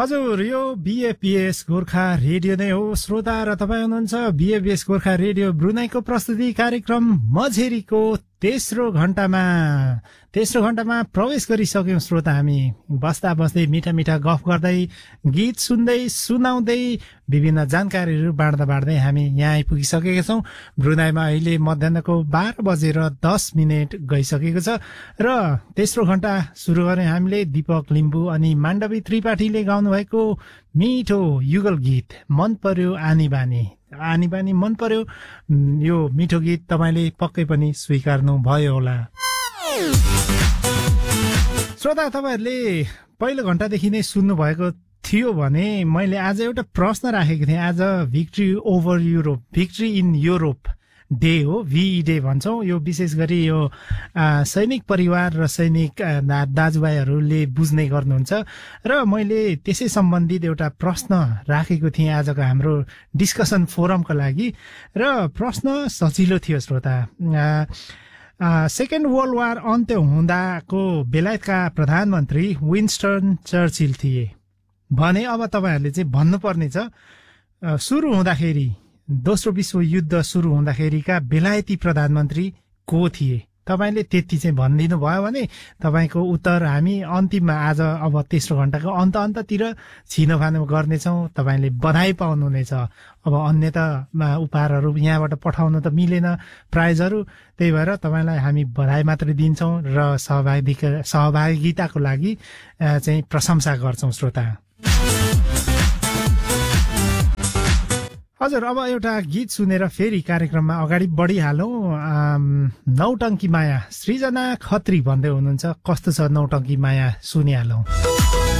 हजुर, यो BAPS Gorkha radio नै हो श्रोता, र तपाईँ हुनुहुन्छ बीएपीएस गोर्खा रेडियो ब्रुनाईको प्रस्तुति कार्यक्रम मझेरीको तेस्रो घण्टामा प्रवेश गरिसक्यौं श्रोता। हामी बस्दा बस्दै मिठा मिठा गफ गर्दै, गीत सुन्दै सुनाउँदै, विभिन्न जानकारीहरू बाँड्दै हामी यहाँ आइपुगिसकेका छौं। ब्रुनाईमा अहिले मध्याहको 12:10 गइसकेको छ र तेस्रो घण्टा सुरु गरे हामीले दीपक लिम्बू अनि माण्डवी त्रिपाठीले गाउनु भएको मिठो युगल गीत मन पर्यो आनी बानी मन पर्यो। यो मिठो गीत तपाईले पक्कै पनि स्वीकार्नु भयो होला। श्रोता, तपाईहरुले पहिलो घण्टादेखि नै सुन्नु भएको थियो भने मैले आज एउटा प्रश्न राखेको थिएँ। आज भिक्ट्री इन युरोप डे हो, VE डे भन्छौं। यो विशेष गरी यो सैनिक परिवार र सैनिक दाजुभाइहरूले बुझ्ने गर्नुहुन्छ र मैले त्यसै सम्बन्धित एउटा प्रश्न राखेको थिएँ आजको हाम्रो डिस्कसन फोरमको लागि। र प्रश्न सजिलो थियो श्रोता। सेकेन्ड वर्ल्ड वार अन्त्य हुँदाको बेलायतका प्रधानमन्त्री विन्स्टन चर्चिल थिए भने अब तपाईहरुले चाहिँ भन्नुपर्ने छ दोस्रो विश्व युद्ध सुरु हुँदाखेरिका बेलायती प्रधानमन्त्री को थिए। तपाईले त्यति चाहिँ भनिदिनु भयो भने तपाईको उत्तर हामी अन्तिममा आज अब तेस्रो घण्टाको अन्ततिर छिनोफानो गर्नेछौँ। तपाईले बधाई पाउनुहुनेछ। अब अन्य त उपहारहरू यहाँबाट पठाउन त मिलेन, प्राइजहरू, त्यही भएर तपाईलाई हामी बधाई मात्रै दिन्छौँ र सहभागिताको लागि चाहिँ प्रशंसा गर्छौँ श्रोता। हजुर, अब एउटा गीत सुनेर फेरि कार्यक्रममा अगाडि बढिहालौँ। नौटङ्की माया, सृजना खत्री भन्दै हुनुहुन्छ। कस्तो छ नौटङ्की माया, सुनिहालौँ।